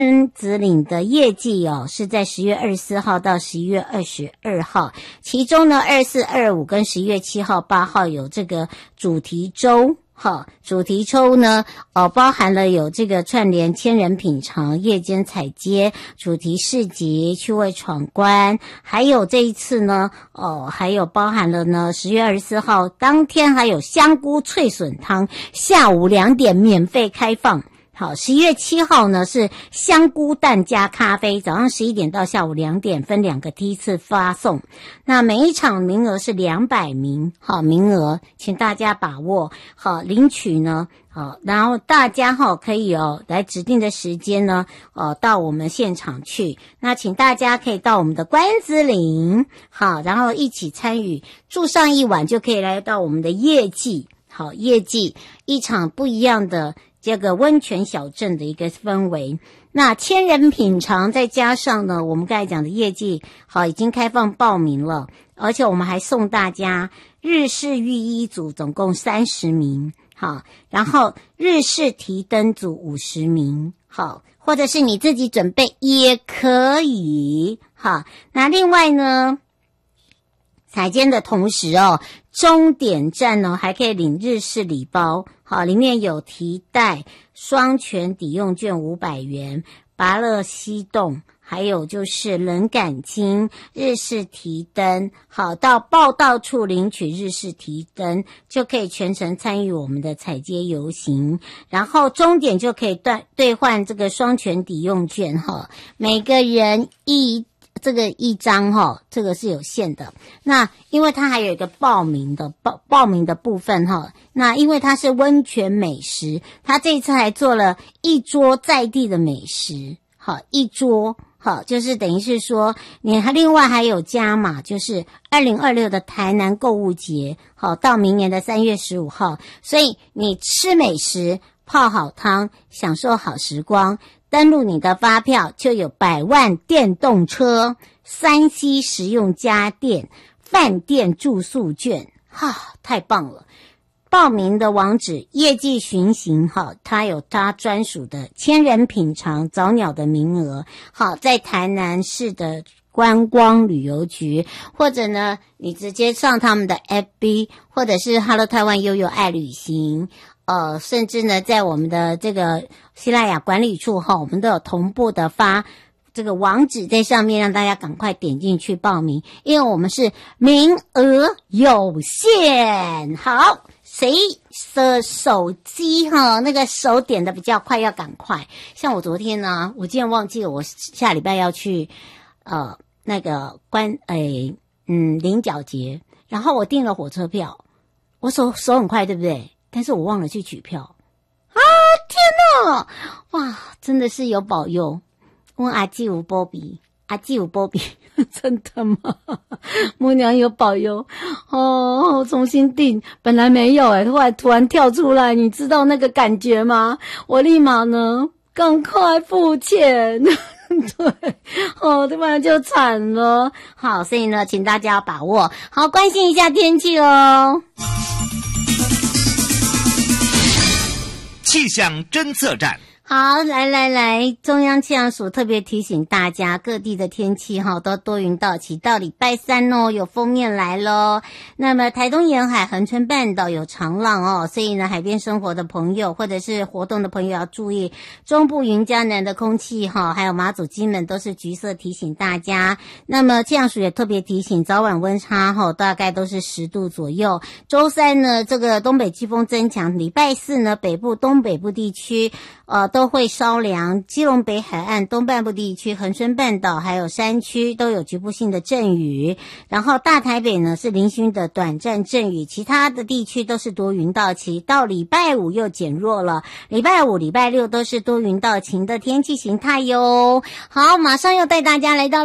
子岭的业绩是在10月24号到11月22号，其中呢24、25跟11月7号、8号有这个主题周。好，主题周呢，包含了有这个串联千人品尝、夜间踩街、主题市集、趣味闯关，还有这一次呢，还有包含了呢10月24号当天还有香菇脆笋汤，下午2点免费开放。好，11月7号呢是香菇蛋加咖啡，早上11点到下午2点，分2个梯次发送。那每一场名额是200名，好，名额请大家把握。好，领取呢，好，然后大家可以来指定的时间呢，到我们现场去。那请大家可以到我们的关子岭，好，然后一起参与，住上一晚就可以来到我们的业绩，好，业绩一场不一样的这个温泉小镇的一个氛围。那千人品尝再加上呢我们刚才讲的业绩，好，已经开放报名了，而且我们还送大家日式浴衣组总共30名，好，然后日式提灯组50名，好，或者是你自己准备也可以，好。那另外呢采监的同时终点站呢还可以领日式礼包，好，里面有提袋、双全抵用券500元、芭乐西冻，还有就是冷感巾、日式提灯，好，到报到处领取日式提灯就可以全程参与我们的踩街游行，然后终点就可以兑换这个双全抵用券，每个人一张这个是有限的。那因为它还有一个报名的部分那因为它是温泉美食，它这一次还做了一桌在地的美食，好，一桌，好，就是等于是说你还另外还有加码，就是2026的台南购物节，好，到明年的3月15号，所以你吃美食、泡好汤、享受好时光，登录你的发票就有100万电动车、3C 实用家电、饭店住宿券，太棒了。报名的网址业绩巡行，它有它专属的千人品尝早鸟的名额，好，在台南市的观光旅游局，或者呢你直接上他们的 FB 或者是 Hello 台湾悠悠爱旅行，甚至呢在我们的这个西拉雅管理处我们都有同步的发这个网址在上面，让大家赶快点进去报名，因为我们是名额有限。好，谁的手机那个手点的比较快要赶快。像我昨天呢，我竟然忘记了我下礼拜要去那个菱角节，然后我订了火车票，我手很快对不对？但是我忘了去取票天哪，哇，真的是有保佑。问阿基有波比，真的吗？母娘有保佑重新订，本来没有后来突然跳出来，你知道那个感觉吗？我立马呢赶快付钱对不然就惨了。好，所以呢请大家要把握好，关心一下天气气象侦测站。 好，来，中央气象署特别提醒大家，各地的天气都多云到晴，到礼拜3有锋面来咯。那么台东沿海恒春半岛有长浪所以呢海边生活的朋友或者是活动的朋友要注意，中部云嘉南的空气还有马祖金门都是橘色，提醒大家。那么气象署也特别提醒，早晚温差大概都是10度左右。周3呢这个东北季风增强，礼拜4呢北部东北部地区都会稍凉，基隆北海岸东半部地区、恒春半岛还有山区都有局部性的阵雨，然后大台北呢是零星的短暂阵雨，其他的地区都是多云到晴。到礼拜5又减弱了，礼拜5、礼拜6都是多云到晴的天气形态哟。好，马上要带大家来到